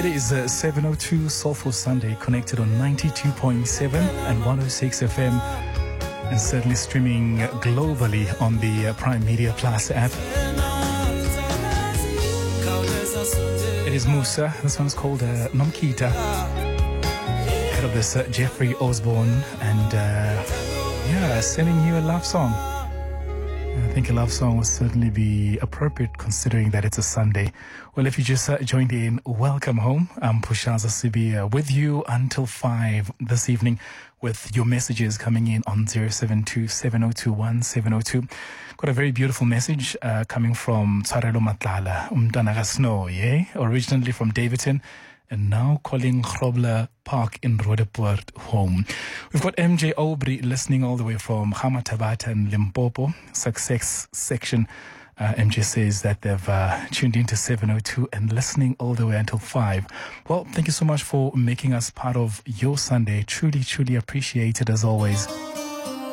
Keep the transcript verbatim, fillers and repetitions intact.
is uh, seven oh two Soulful Sunday, connected on ninety-two point seven and one oh six F M, and certainly streaming globally on the uh, Prime Media Plus app. It is Musa. This one's called uh, Nomkita. Head of this uh, Jeffrey Osborne, and uh, yeah, sending you a love song. I think a love song would certainly be appropriate considering that it's a Sunday. Well, if you just uh, joined in, welcome home. I'm Pushaza Sibi uh, with you until five this evening with your messages coming in on zero seven two, seven oh two, one seven oh two. Got a very beautiful message uh, coming from Tsarelo Matlala, Umtana Snow, yeah? Originally from Davidson, and now calling Grobler Park in Roodepoort home. We've got M J Aubrey listening all the way from Hamatabata and Limpopo, Success Section. Uh, M J says that they've uh, tuned into seven oh two and listening all the way until five. Well, thank you so much for making us part of your Sunday. Truly, truly appreciated as always.